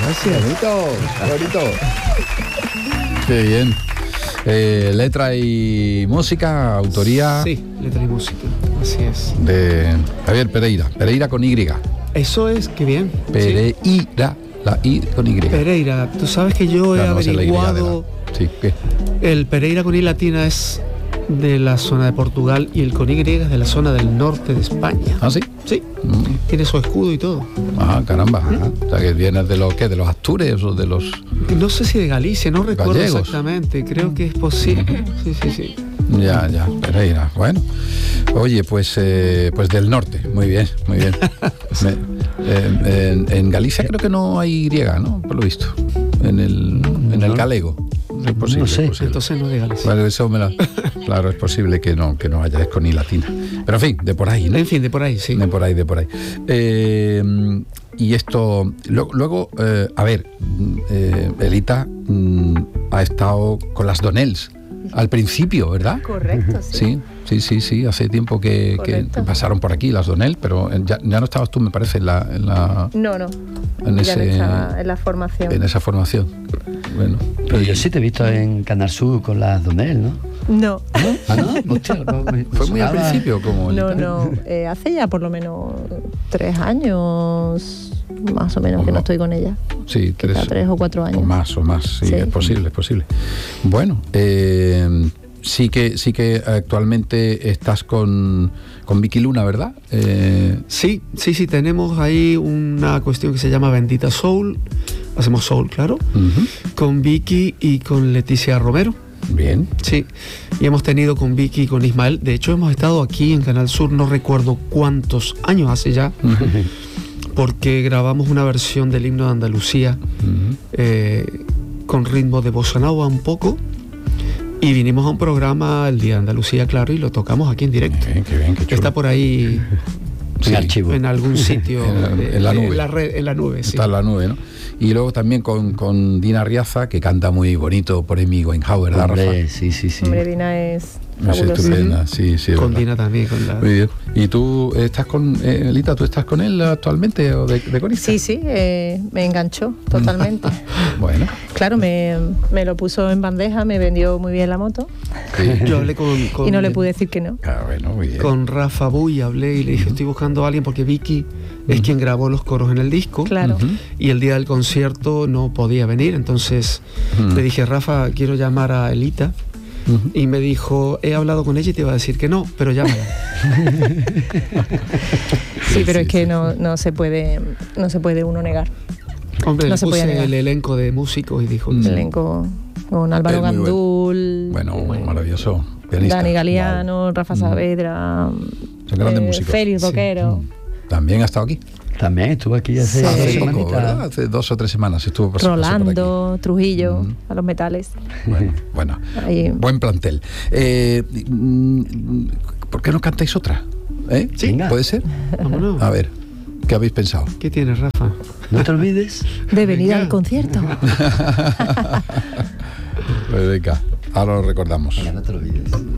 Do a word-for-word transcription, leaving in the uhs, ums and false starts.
Gracias. Bonito, bonito. Qué bien. Eh, letra y música, autoría. Sí, letra y música, así es. De Javier Pereira. Pereira con Y. Eso es, qué bien. Pereira, sí. la I con Y. Pereira, tú sabes que yo he Claro, no sé la Y de averiguado. la- Sí, ¿qué? El Pereira con I latina es de la zona de Portugal y el con Y es de la zona del norte de España. ¿Ah, sí? Sí, Mm. tiene su escudo y todo. Ah, caramba. Ajá. O sea, que vienes de los, ¿qué? ¿De los Astures o de los...? No sé si de Galicia, no recuerdo Gallegos. exactamente, creo que es posible. Sí, sí, sí. Ya, ya, Pereira. Bueno, oye, pues eh, pues del norte. Muy bien, muy bien. Me- eh, en, en Galicia creo que no hay griega, ¿no? Por lo visto. En el, en el No. galego. Es posible, No sé. es posible. Entonces no es de Galicia. Bueno, eso me la- claro, es posible que no, que no haya, es con I latina. Pero en fin, de por ahí, ¿no? En fin, de por ahí, sí. De por ahí, de por ahí. Eh, y esto, lo- luego, eh, a ver, eh, Elita mm, ha estado con las Donells al principio, ¿verdad? Correcto, sí. Sí, sí, sí, sí, hace tiempo que, que Correcto. pasaron por aquí las Donell, pero ya, ya no estabas tú, me parece, en la, en la No, no. En ya ese- no estaba en la formación. en esa formación. Bueno, Pero y yo sí te he visto en Canal Sur con las Donel, ¿no? No. ¿Ah, no? Hostia, no, me- me fue muy al sonaba- principio como No, Elita. no. Eh, hace ya por lo menos tres años, más o menos, O que no no. estoy con ella. Sí, tres, Quizá tres o cuatro años. o más, o más, sí, Sí. es posible, es posible. Bueno, eh, sí que sí que actualmente estás con, con Vicky Luna, ¿verdad? Eh, Sí, sí, sí, tenemos ahí una cuestión que se llama Bendita Soul. Hacemos Soul, claro. ujú. Con Vicky y con Leticia Romero. Bien. Sí, y hemos tenido con Vicky y con Ismael. De hecho, hemos estado aquí en Canal Sur, no recuerdo cuántos años hace ya, porque grabamos una versión del himno de Andalucía Ujú. eh, con ritmo de bossa nova un poco. Y vinimos a un programa el día de Andalucía, claro, y lo tocamos aquí en directo. Qué bien, qué bien, qué chulo. Está por ahí Sí. En archivo. en algún sitio. En la- de- en la de- nube. En la, red, en la nube, sí. Está en la nube, ¿no? Y luego también con, con Dina Riaza, que canta muy bonito por mi Goenhau, ¿verdad, Rafa? Hombre, sí, sí, sí. Hombre, Dina es Es fabulosa. estupenda, sí, sí. es Con verdad. Dina también. Con la... Muy bien. ¿Y tú estás con, eh, Elita, tú estás con él actualmente o de, de corista? Sí, sí, eh, me enganchó totalmente. Bueno, Claro, me, me lo puso en bandeja, me vendió muy bien la moto sí. Yo hablé con, con, y no le pude decir que no. Ah, bueno, muy bien. con Rafa Buy, hablé y le dije, estoy buscando a alguien porque Vicky es quien grabó los coros en el disco. Claro. Ujú. Y el día del concierto no podía venir, entonces Ujú. le dije, Rafa, quiero llamar a Elita. Ujú. Y me dijo, he hablado con ella y te iba a decir que no, pero llámala. Sí, pero sí, es que sí. no, no se puede no se puede uno negar. Hombre, No le se podía puse negar. el elenco de músicos y dijo, Mm. sí. Elenco con Álvaro Es muy bueno. Gandul, Bueno, maravilloso. Pianista. Dani Galeano, Rafa Mm. Saavedra, Son grandes eh, músicos. Félix Sí. Roquero, También ha estado aquí. También estuvo aquí hace Sí. dos Hace poco, semanitas. ¿verdad? Hace dos o tres semanas estuvo por, pasó por Rolando, Trujillo, Mm. a los metales. aquí. Bueno, bueno. Ahí. Buen plantel. Eh, mm, ¿Por qué no cantáis otra? ¿Eh? Sí. Venga. ¿Puede ser? Vámonos. A ver, ¿qué habéis pensado? ¿Qué tienes, Rafa? No te olvides. De venir Venga. al concierto. Pues venga, ahora lo recordamos. Venga, no te olvides.